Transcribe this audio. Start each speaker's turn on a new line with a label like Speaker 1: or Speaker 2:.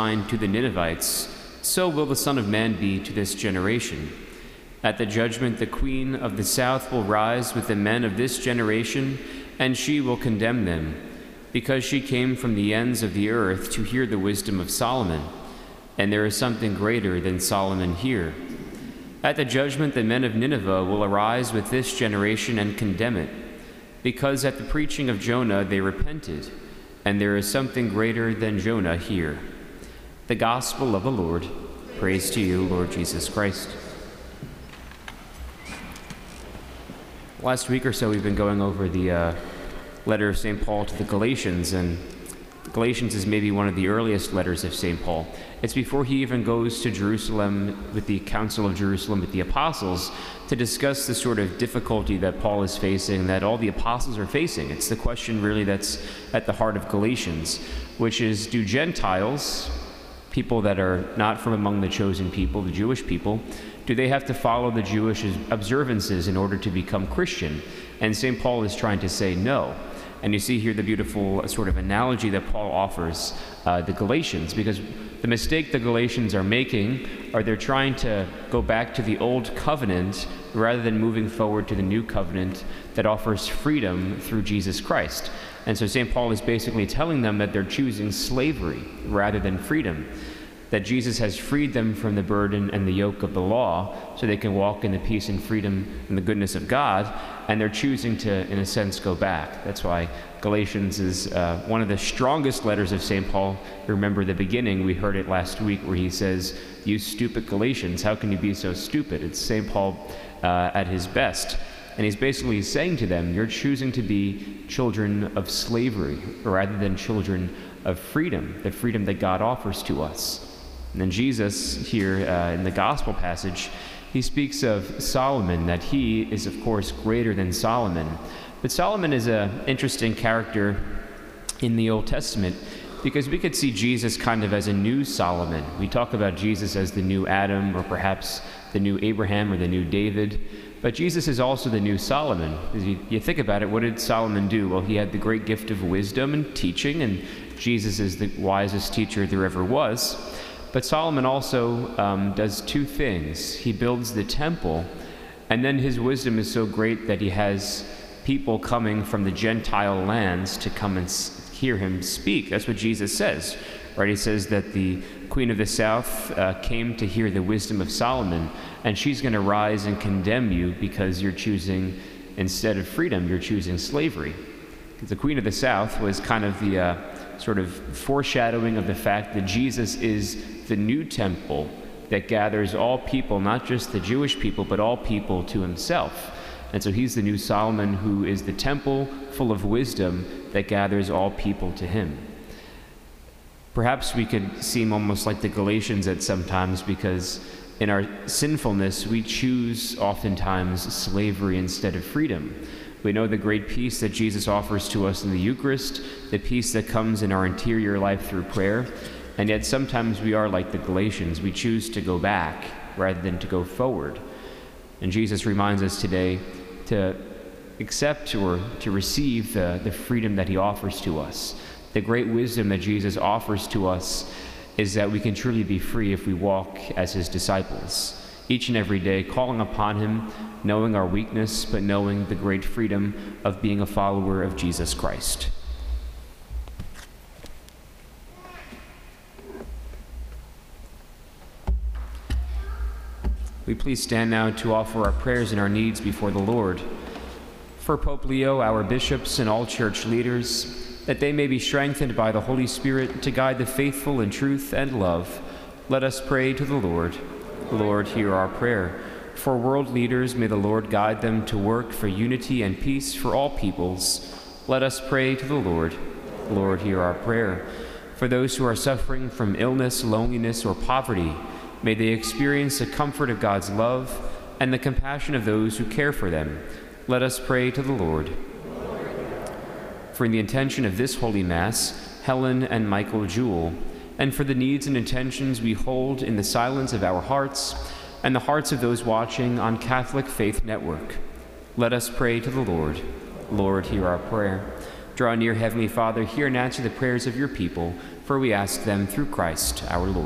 Speaker 1: sign to the Ninevites, so will the Son of Man be to this generation. At the judgment, the queen of the south will rise with the men of this generation, and she will condemn them, because she came from the ends of the earth to hear the wisdom of Solomon. And there is something greater than Solomon here. At the judgment, the men of Nineveh will arise with this generation and condemn it, because at the preaching of Jonah they repented, and there is something greater than Jonah here. The Gospel of the Lord. Praise to you, Lord Jesus Christ. Last week or so we've been going over the letter of St. Paul to the Galatians, and Galatians is maybe one of the earliest letters of St. Paul. It's before he even goes to Jerusalem with the Council of Jerusalem with the apostles to discuss the sort of difficulty that Paul is facing, that all the apostles are facing. It's the question really that's at the heart of Galatians, which is, do Gentiles, people that are not from among the chosen people, the Jewish people, do they have to follow the Jewish observances in order to become Christian? And St. Paul is trying to say no. And you see here the beautiful sort of analogy that Paul offers the Galatians, because the mistake the Galatians are making are they're trying to go back to the old covenant rather than moving forward to the new covenant that offers freedom through Jesus Christ. And so St. Paul is basically telling them that they're choosing slavery rather than freedom, that Jesus has freed them from the burden and the yoke of the law so they can walk in the peace and freedom and the goodness of God, and they're choosing to, in a sense, go back. That's why Galatians is one of the strongest letters of St. Paul. Remember the beginning, we heard it last week, where he says, "You stupid Galatians, how can you be so stupid?" It's St. Paul at his best. And he's basically saying to them, you're choosing to be children of slavery rather than children of freedom, the freedom that God offers to us. And then Jesus here in the gospel passage, he speaks of Solomon, that he is, of course, greater than Solomon. But Solomon is an interesting character in the Old Testament because we could see Jesus kind of as a new Solomon. We talk about Jesus as the new Adam, or perhaps the new Abraham or the new David. But Jesus is also the new Solomon. As you think about it, what did Solomon do? Well, he had the great gift of wisdom and teaching, and Jesus is the wisest teacher there ever was. But Solomon also does two things. He builds the temple, and then his wisdom is so great that he has people coming from the Gentile lands to come and hear him speak. That's what Jesus says, right? He says that the queen of the south came to hear the wisdom of Solomon, and she's going to rise and condemn you because you're choosing, instead of freedom, you're choosing slavery. Because the queen of the south was kind of the sort of foreshadowing of the fact that Jesus is the new temple that gathers all people, not just the Jewish people, but all people to himself. And so he's the new Solomon, who is the temple full of wisdom that gathers all people to him. Perhaps we could seem almost like the Galatians at some times, because in our sinfulness, we choose oftentimes slavery instead of freedom. We know the great peace that Jesus offers to us in the Eucharist, the peace that comes in our interior life through prayer, and yet sometimes we are like the Galatians. We choose to go back rather than to go forward. And Jesus reminds us today to accept or to receive the freedom that he offers to us. The great wisdom that Jesus offers to us is that we can truly be free if we walk as his disciples, each and every day calling upon him, knowing our weakness, but knowing the great freedom of being a follower of Jesus Christ. We please stand now to offer our prayers and our needs before the Lord. For Pope Leo, our bishops, and all church leaders, that they may be strengthened by the Holy Spirit to guide the faithful in truth and love, let us pray to the Lord. Lord, hear our prayer. For world leaders, may the Lord guide them to work for unity and peace for all peoples. Let us pray to the Lord. Lord, hear our prayer. For those who are suffering from illness, loneliness, or poverty, may they experience the comfort of God's love and the compassion of those who care for them. Let us pray to the Lord. For in the intention of this Holy Mass, Helen and Michael Jewell, and for the needs and intentions we hold in the silence of our hearts and the hearts of those watching on Catholic Faith Network, let us pray to the Lord. Lord, hear our prayer. Draw near, Heavenly Father, hear and answer the prayers of your people. for we ask them through Christ our Lord.